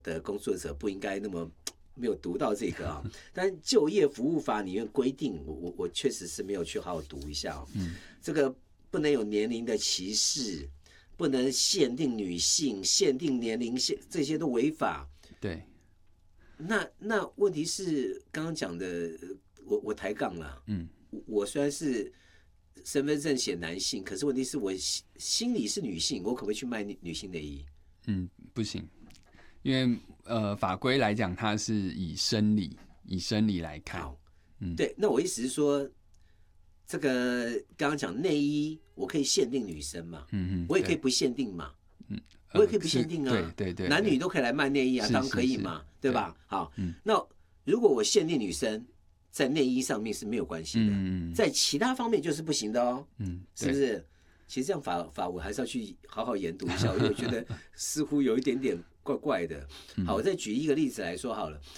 的工作者不应该那么没有读到这个啊。但就业服务法里面规定，我确实是没有去好好读一下这个不能有年龄的歧视，不能限定女性、限定年龄，这些都违法。 对。 那问题是刚刚讲的，我抬杠了。我虽然是身份证写男性，可是问题是我心里是女性，我可不可以去卖女性内衣？ 不行，因为法规来讲，它是以生理来看。 对，那我意思是说，这个刚刚讲内衣，我可以限定女生嘛？我也可以不限定嘛？我也可以不限定啊， 对， 男女都可以来卖内衣啊，当然可以嘛，对吧？好，那如果我限定女生在内衣上面是没有关系的，在其他方面就是不行的哦，是不是？其实这样法我还是要去好好研读一下，因为我觉得似乎有一点点怪怪的。好，我再举一个例子来说好了，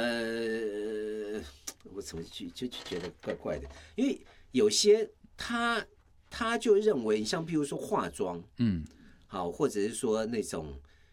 我怎么就觉得怪怪的？因为有些他就认为，像譬如说化妆，好，或者是说那种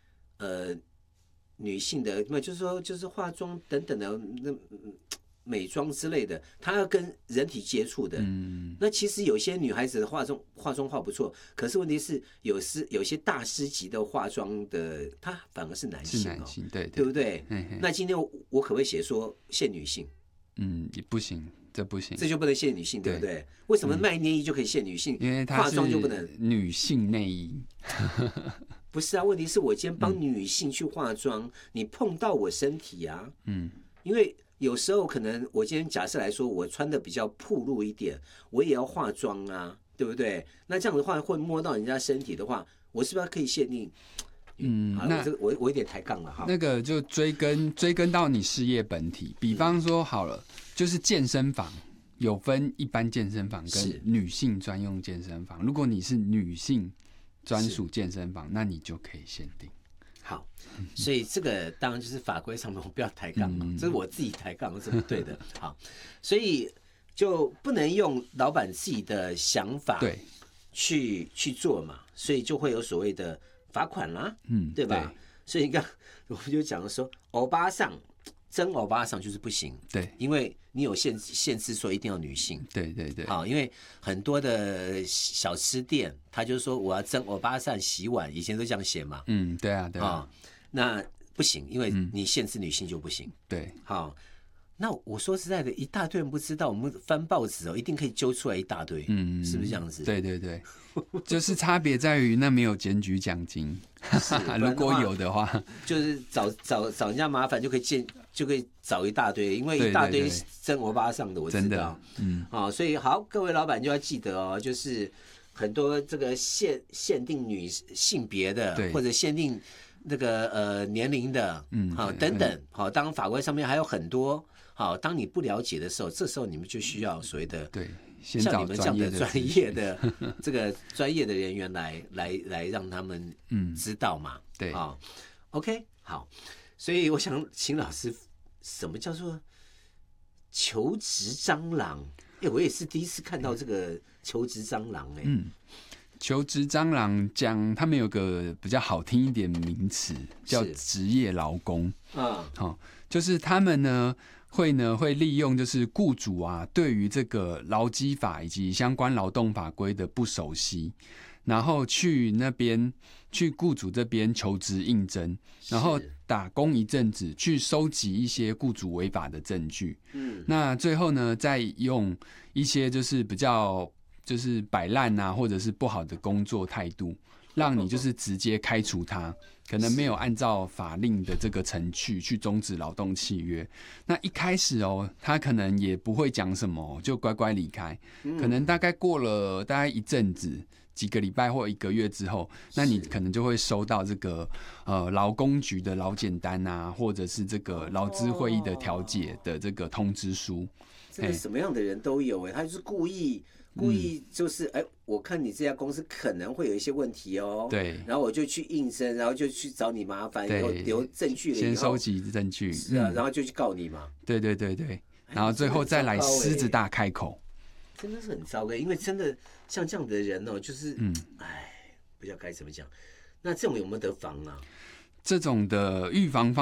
女性的，就是化妆等等的那美妆之类的，她要跟人体接触的。那其实有些女孩子的化妆化不错，可是问题是有些大师级的化妆的，她反而是男性哦，对不对？那今天我可不可以写说限女性？ 也不行。这不行， 这就不能限女性，对不对？为什么卖内衣就可以限女性？ 因为化妆就不能女性内衣。 不是啊，问题是我今天帮女性去化妆，你碰到我身体啊，因为有时候可能我今天假设来说，我穿的比较暴露一点，我也要化妆啊，对不对？那这样的话会摸到人家身体的话，我是不是可以限定？那我有点抬杠了哈。 那个就追根到你事业本体，比方说好了。就是健身房有分一般健身房跟女性专用健身房。如果你是女性专属健身房，那你就可以限定。 好，所以这个当然就是法规上面我不要抬杠了，这是我自己抬杠是不对的。好，所以就不能用老板自己的想法去做嘛，所以就会有所谓的罚款啦，对吧？所以你看，我们就讲说，欧巴桑。真欧巴桑就是不行， 对， 因为你有限制说一定要女性， 对， 好，因为很多的小吃店，他就说我要真欧巴桑洗碗，以前都这样写嘛， 对啊， 那不行，因为你限制女性就不行， 对， 好，那我说实在的，一大堆人不知道，我们翻报纸一定可以揪出来一大堆，是不是这样子？ 对，就是差别在于那没有检举奖金，如果有的话， 就是找人家麻烦就可以找一大堆，因为一大堆真欧巴桑的我知道，所以好，各位老板就要记得哦，就是很多这个限定女性别的，或者限定那个年龄的，好等等，好，当然法规上面还有很多，好，当你不了解的时候，这时候你们就需要所谓的像你们这样的专业的这个专业的人员来让他们知道嘛， 对， 好 ，OK， 好，所以我想请老师，什么叫做求职蟑螂？我也是第一次看到这个求职蟑螂求职蟑螂讲，他们有个比较好听一点的名词，叫职业劳工。就是他们呢会利用就是雇主啊对于这个劳基法以及相关劳动法规的不熟悉，然后去雇主这边求职应征，然后打工一阵子，去收集一些雇主违法的证据。那最后呢，再用一些就是比较就是摆烂啊，或者是不好的工作态度，让你就是直接开除他，可能没有按照法令的这个程序去终止劳动契约。那一开始他可能也不会讲什么，就乖乖离开。可能大概过了大概一阵子，几个礼拜或1个月之后，那你可能就会收到这个劳工局的劳检单啊，或者是这个劳资会议的调解的这个通知书。 这个什么样的人都有他就是故意就是我看你这家公司可能会有一些问题对， 然后我就去应征，然后就去找你麻烦，留证据了以后， 先收集证据， 是啊，然后就去告你嘛。 对，然后最后再来狮子大开口， 真的是很糟糕，因为真的像这样的人就是不知道该怎么讲。那这种有没有得防啊？ 这种的预防方